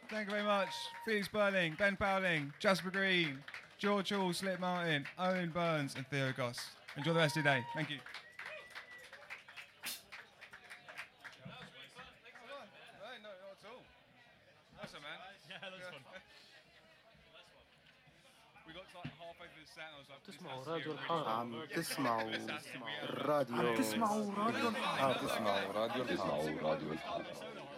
Thank you very much. Felix Burling, Ben Bowling, Jasper Green, George Hall, Slip Martin, Owen Burns, and Theo Goss. Enjoy the rest of your day. Thank you. No, not at all. That's a man. Yeah, that was fun. We got to like halfway through the set and I was like, تسمعوا راديو الحارة. عم تسمعوا راديو تسمعوا راديو الحارة. تسمعوا راديو الحارة.